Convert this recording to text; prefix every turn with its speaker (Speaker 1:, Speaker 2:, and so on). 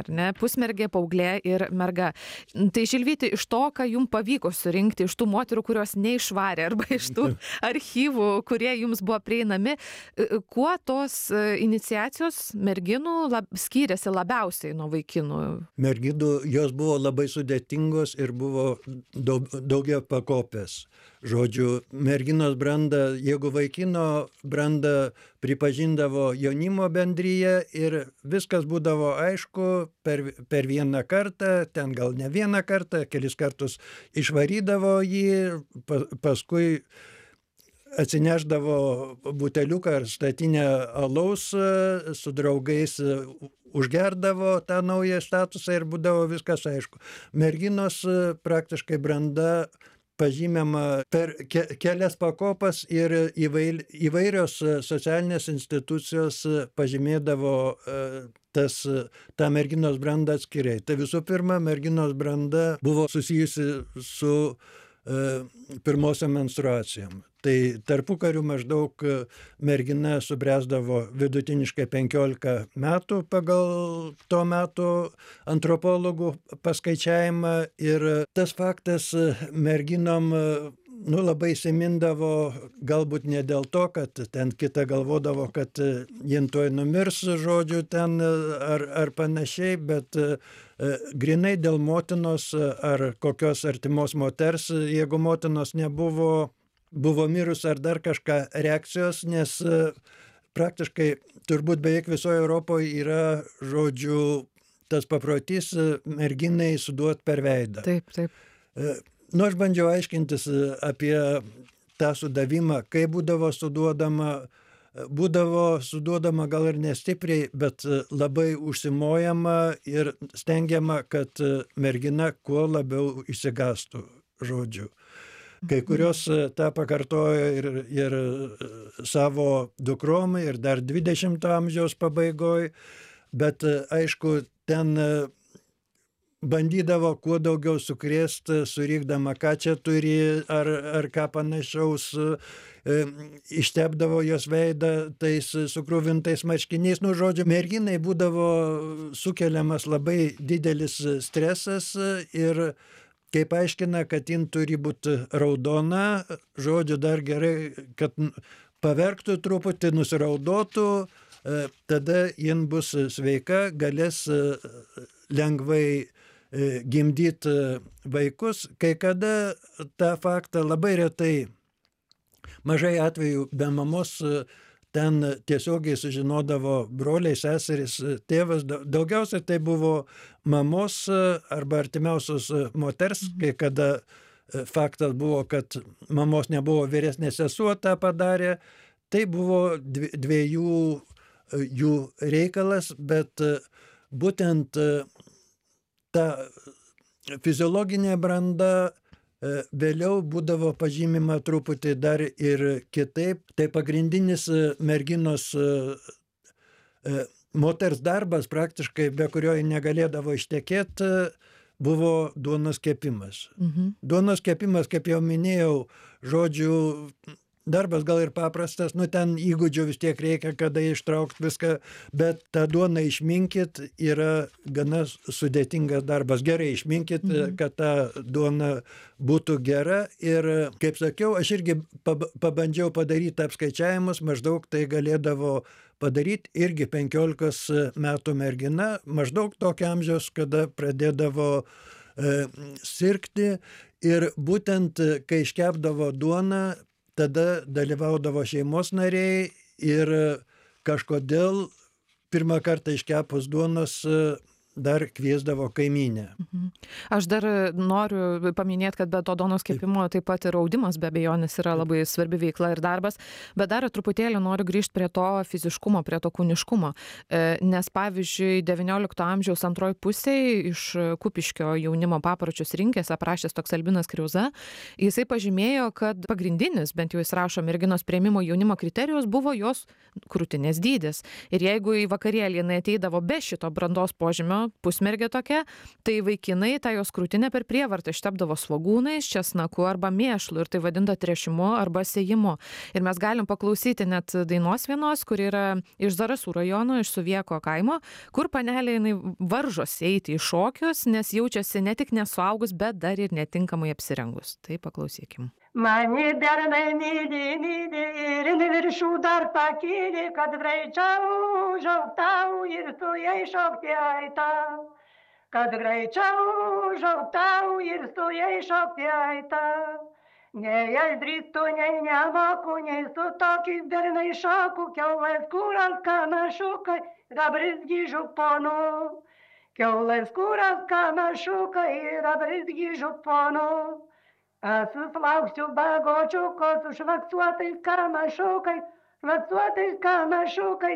Speaker 1: ar ne, pusmergė, paauglė ir merga. Tai Žilvyti, iš to, ką jums pavyko surinkti, iš tų moterų, kurios neišvarė, arba iš tų archyvų, kurie jums buvo prieinami, kuo tos iniciacijos merginų skyrėsi labiausiai nuo vaikinų?
Speaker 2: Merginų, jos buvo labai sudėtingos ir buvo daugia pakopės. Žodžiu, merginos brandą, jeigu vaikino brandą pripažindavo jaunimo bendryje ir viskas būdavo aišku per vieną kartą, ten gal ne vieną kartą, kelis kartus išvarydavo jį, paskui atsineždavo buteliuką ar statinę alaus su draugais, užgerdavo tą naują statusą ir būdavo viskas aišku. Merginos praktiškai branda pažymima per kelias pakopas ir įvairios socialinės institucijos pažymėdavo tą merginos brandą atskirai. Tai visų pirma, merginos branda buvo susijusi su pirmosiom menstruacijom. Tai tarpukariu maždaug mergina subręsdavo vidutiniškai 15 metų pagal to metų antropologų paskaičiavimą ir tas faktas merginom labai įsimindavo, galbūt ne dėl to, kad ten kita galvodavo, kad jin tuoj numirs, žodžiu, ten ar panašiai, bet grinai dėl motinos ar kokios artimos moters, jeigu motinos nebuvo, buvo mirus ar dar kažką reakcijos, nes praktiškai turbūt beveik visoje Europoje yra, žodžiu, tas paprotys merginai suduot per veidą.
Speaker 1: Taip, taip.
Speaker 2: Aš bandžiau aiškintis apie tą sudavimą, kaip būdavo suduodama gal ir nestipriai, bet labai užsimojama ir stengiama, kad mergina kuo labiau išsigąstų, žodžiu. Kai kurios tą pakartojo ir savo dukrom, ir dar 20 amžiaus pabaigoj, bet aišku, ten bandydavo kuo daugiau sukrėsti, surykdama, ką čia turi, ar ką panašaus, ištepdavo jos veidą tais sukruvintais marškiniais. Žodžiu, merginai būdavo sukeliamas labai didelis stresas ir kaip aiškina, kad jin turi būti raudona, žodžiu, dar gerai, kad paverktų truputį, nusiraudotų, tada jin bus sveika, galės lengvai gimdyti vaikus. Kai kada tą faktą labai retai, mažai atvejų be mamos, ten tiesiogiai sužinodavo broliai, seserys, tėvas. Daugiausiai tai buvo mamos arba artimiausios moters, kai kada faktas buvo, kad mamos nebuvo, vyresnė sesuo tą padarė. Tai buvo dviejų jų reikalas, bet būtent ta fiziologinė branda vėliau būdavo pažymima truputį dar ir kitaip. Tai pagrindinis merginos moters darbas, praktiškai be kurio ji negalėdavo ištekėti, buvo duonos kepimas. Duonos kepimas, kaip jau minėjau, žodžiu, darbas gal ir paprastas, ten įgūdžių vis tiek reikia, kada ištraukti viską, bet tą duoną išminkit yra gana sudėtingas darbas. Gerai išminkit, kad ta duona būtų gera. Ir, kaip sakiau, aš irgi pabandžiau padaryti apskaičiavimus, maždaug tai galėdavo padaryti irgi 15 metų mergina, maždaug tokio amžiaus, kada pradėdavo sirgti. Ir būtent, kai iškepdavo duoną, tada dalyvaudavo šeimos nariai ir kažkodėl pirmą kartą iškepus duonos dar kviesdavo kaimynę.
Speaker 1: Aš dar noriu paminėti, kad be to duonos kepimo taip pat ir audimas be abejonės yra labai svarbi veikla ir darbas, bet dar truputėlį noriu grįžti prie to fiziškumo, prie to kūniškumo, nes pavyzdžiui 19 amžiaus antroji pusėje iš Kupiškio jaunimo papročius rinkęs aprašęs toks Albinas Kriauza, jisai pažymėjo, kad pagrindinis, bent jau jis rašo, merginos priėmimo jaunimo kriterijus buvo jos krūtinės dydis. Ir jeigu į vakarėlį jinai ateidavo be šito brandos požymio, pusmergė tokia, tai vaikinai tą jos krūtinę per prievartą ištepdavo svogūnais, česnaku arba mėšlu ir tai vadinta tręšimu arba sėjimu. Ir mes galim paklausyti net dainos vienos, kuri yra iš Zarasų rajono, iš Suvieko kaimo, kur panelė jinai varžosi eiti į šokius, nes jaučiasi ne tik nesuaugus, bet dar ir netinkamai apsirengus. Tai paklausykim.
Speaker 3: Mane bernai myli ir viršų dar pakėlė, kad greičiau užaugtau ir su jais šokti aitau. Kad greičiau užaugtau ir su jais šokti aitau. Nei aš drįstu, nei nemoku, nei su tokiais bernai šoku, kiaulės kūras kanašukai, dabrizgi župonu. Kiaulės kūras kanašukai, dabrizgi župonu. Susilauksiu bagočiuko su švaksuotais kanašukais, švaksuotais kanašukais.